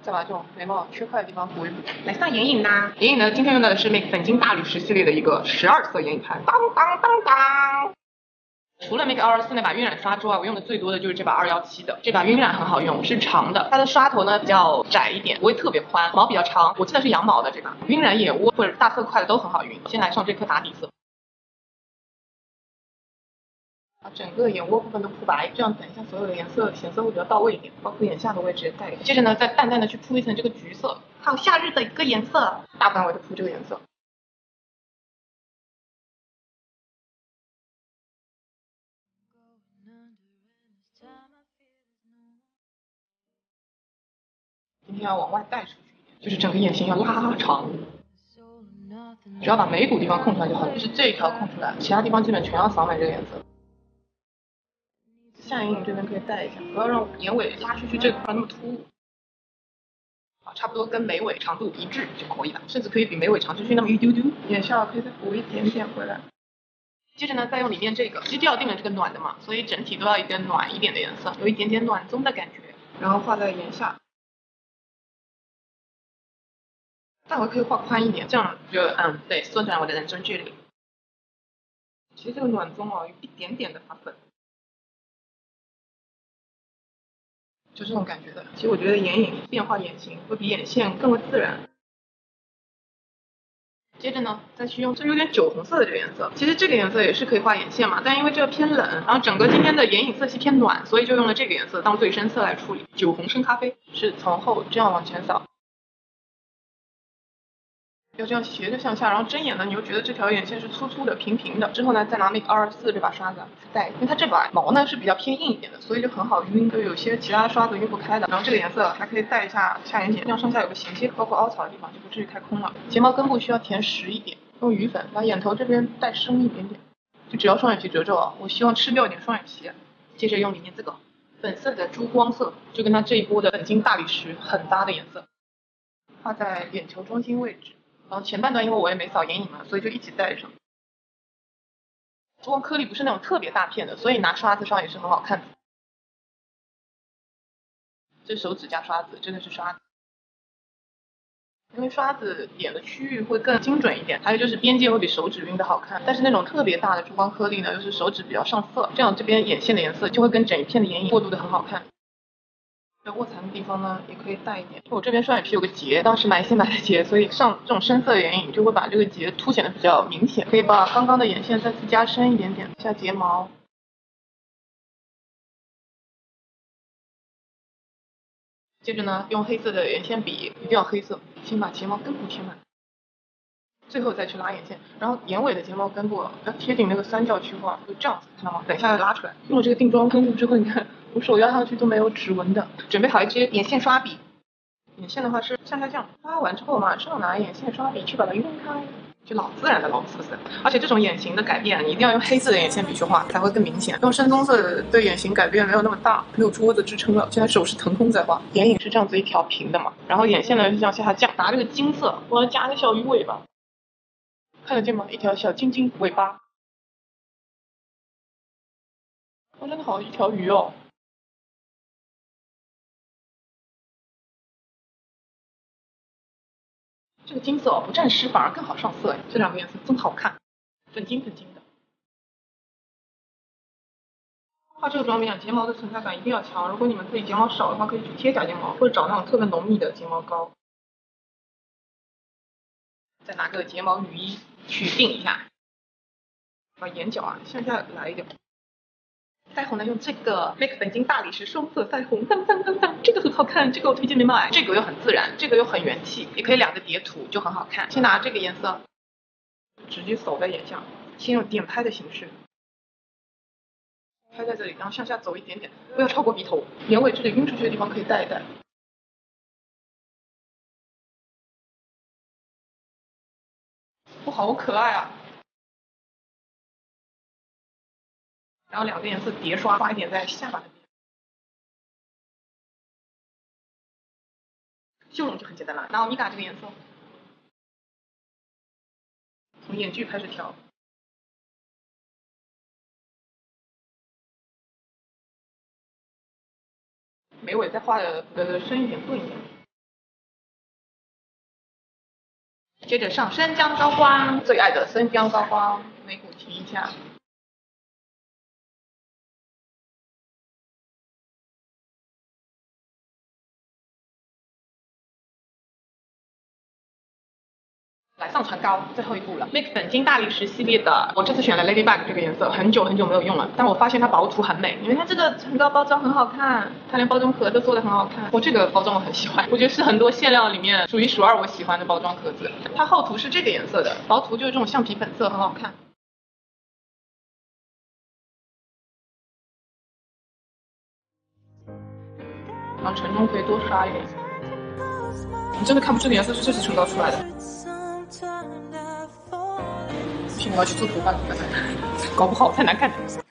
再把这种眉毛缺块的地方补一补。来上眼影啦！眼影呢，今天用到的是 MAC 粉晶大理石系列的一个12色眼影盘。当当当当！除了 MAC 224那把晕染刷之外，我用的最多的就是这把217的。这把晕染很好用，是长的，它的刷头呢比较窄一点，不会特别宽，毛比较长。我记得是羊毛的这把，晕染眼窝或者大色块的都很好晕。先来上这颗打底色。把整个眼窝部分都铺白，这样等一下所有的颜色显色会比较到位一点，包括眼下的位置也带一点。接着呢，再淡淡的去铺一层这个橘色，还有夏日的一个颜色，大范围的铺这个颜色。今天要往外带出去一点，就是整个眼型要拉长。只要把眉骨地方空出来就好了，就是这一条空出来，其他地方基本全要扫满这个颜色。下眼影这边可以带一下，不要让眼尾拉出去这块那么突兀。好，差不多跟眉尾长度一致就可以了，甚至可以比眉尾长出去那么一丢丢。眼下可以再补一点点回来。接着呢，再用里面这个基调定了这个暖的嘛，所以整体都要一个暖一点的颜色，有一点点暖棕的感觉，然后画在眼下。但我可以画宽一点，这样就对，缩短我的人中距离。其实这个暖棕有一点点的发粉，就这种感觉的。其实我觉得眼影变化眼型会比眼线更为自然。接着呢，再去用这有点酒红色的这个颜色，其实这个颜色也是可以画眼线嘛，但因为这个偏冷，然后整个今天的眼影色系偏暖，所以就用了这个颜色当最深色来处理。酒红深咖啡是从后这样往前扫。要这样斜着向下，然后睁眼呢，你又觉得这条眼线是粗粗的、平平的。之后呢，再拿 MAC 224这把刷子去带，因为它这把毛呢是比较偏硬一点的，所以就很好晕，就有些其他刷子晕不开的。然后这个颜色还可以带一下下眼睑，这样上下有个衔接，包括凹槽的地方就不至于太空了。睫毛根部需要填实一点，用余粉把眼头这边带深一点点，就只要双眼皮褶皱啊，我希望吃掉一点双眼皮。接着用里面这个粉色的珠光色，就跟它这一波的粉晶大理石很搭的颜色，画在眼球中心位置。然后前半段因为我也没扫眼影嘛，所以就一起带上。珠光颗粒不是那种特别大片的，所以拿刷子上也是很好看的。这手指加刷子，真的是刷子。因为刷子点的区域会更精准一点，还有就是边界会比手指晕的好看。但是那种特别大的珠光颗粒呢，又是手指比较上色，这样这边眼线的颜色就会跟整一片的眼影过渡的很好看。在卧蚕的地方呢，也可以带一点。我这边双眼皮有个结，当时新买的结，所以上这种深色的眼影就会把这个结凸显的比较明显。可以把刚刚的眼线再次加深一点点，下睫毛。接着呢，用黑色的眼线笔，一定要黑色，先把睫毛根部填满，最后再去拉眼线。然后眼尾的睫毛根部要贴紧那个三角区画，就这样子，看到吗？等一下要拉出来。用了这个定妆喷雾之后，你看我手压上去都没有指纹的。准备好一支眼线刷笔，眼线的话是向下降，刷完之后马上拿眼线刷笔去把它晕开，就老自然的老是不是？而且这种眼型的改变，你一定要用黑色的眼线笔去画，才会更明显。用深棕色的对眼型改变没有那么大，没有桌子支撑了。现在手是腾空在画，眼影是这样子一条平的嘛，然后眼线呢是这样向下降。拿这个金色，我要加个小鱼尾巴，看得见吗？一条小金金尾巴，真的好一条鱼哦。这个金色不沾湿反而更好上色，这两个颜色真好看，粉晶粉晶的。画这个妆面，睫毛的存在感一定要强。如果你们自己睫毛少的话，可以去贴假睫毛，或者找那种特别浓密的睫毛膏。再拿个睫毛雨衣去定一下，把眼角向下来一点。腮红呢，用这个 MAC 粉晶大理石双色腮红，当当当当，这个很好看，这个我推荐你买。这个又很自然，这个又很元气，也可以两个叠涂就很好看。先拿这个颜色，直接扫在眼下，先用点拍的形式。拍在这里，然后向下走一点点，不要超过鼻头。眼尾这里晕出去的地方可以带一带。哇，好可爱啊！然后两个颜色叠刷，刷一点在下巴这边。修容就很简单了，拿欧米伽这个颜色，从眼距开始调。眉尾再画的深一点、钝一点。 接着上生姜高光，最爱的生姜高光，眉骨提一下。来上唇膏，最后一步了。MAC 粉晶大理石系列的，我这次选了 Ladybug 这个颜色，很久没有用了，但我发现它薄涂很美，因为它这个唇膏包装很好看，它连包装壳都做的很好看。我这个包装我很喜欢，我觉得是很多馅料里面数一数二我喜欢的包装壳子。它厚涂是这个颜色的，薄涂就是这种橡皮粉色，很好看。然后唇中可以多刷一点。你真的看不出这个颜色是这次唇膏出来的。不行，我要去做图吧，搞不好太难看。